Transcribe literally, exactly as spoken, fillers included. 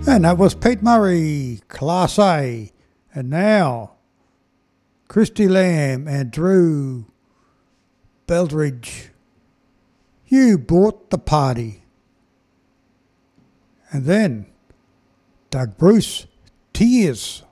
And that was Pete Murray, Class A. And now, Christy Lamb and Drew Beldridge, You Bought the Party. And then, Doug Bruce, Tears.